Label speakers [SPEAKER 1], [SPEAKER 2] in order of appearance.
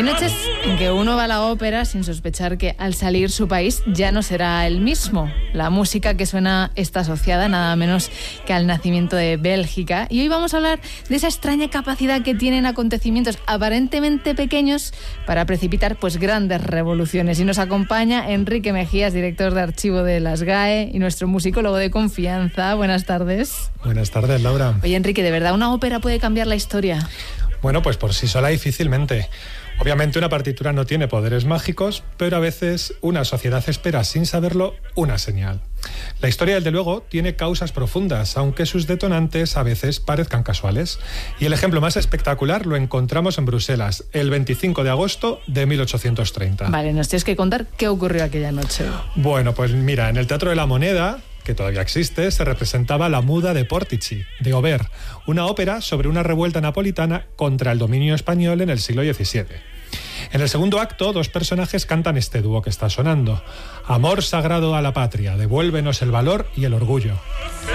[SPEAKER 1] noches en que uno va a la ópera sin sospechar que al salir su país ya no será el mismo. La música que suena está asociada nada menos que al nacimiento de Bélgica. Y hoy vamos a hablar de esa extraña capacidad que tienen acontecimientos aparentemente pequeños para precipitar pues grandes revoluciones. Y nos acompaña Enrique Mejías, director de archivo de las GAE y nuestro musicólogo de confianza. Buenas tardes.
[SPEAKER 2] Buenas tardes, Laura.
[SPEAKER 1] Oye, Enrique, ¿de verdad una ópera puede cambiar la historia?
[SPEAKER 2] Bueno, pues por sí sola difícilmente. Obviamente una partitura no tiene poderes mágicos, pero a veces una sociedad espera sin saberlo una señal. La historia, desde luego, tiene causas profundas, aunque sus detonantes a veces parezcan casuales. Y el ejemplo más espectacular lo encontramos en Bruselas, el 25 de agosto de 1830.
[SPEAKER 1] Vale, nos tienes que contar qué ocurrió aquella noche.
[SPEAKER 2] Bueno, pues mira, en el Teatro de la Moneda, que todavía existe, se representaba La Muda de Portici, de Auber, una ópera sobre una revuelta napolitana contra el dominio español en el siglo XVII. En el segundo acto, dos personajes cantan este dúo que está sonando. Amor sagrado a la patria, devuélvenos el valor y el orgullo.